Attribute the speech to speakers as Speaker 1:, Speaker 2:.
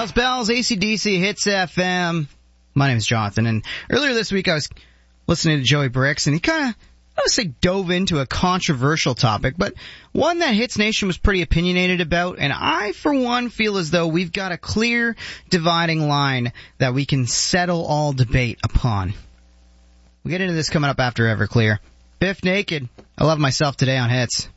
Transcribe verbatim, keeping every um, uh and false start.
Speaker 1: Bells, bells, A C D C, Hits F M. My name is Jonathan, and earlier this week I was listening to Joey Bricks, and he kind of, I would say, dove into a controversial topic, but one that Hits Nation was pretty opinionated about, and I, for one, feel as though we've got a clear dividing line that we can settle all debate upon. We'll get into this coming up after Everclear. Biff Naked. I love myself today on Hits.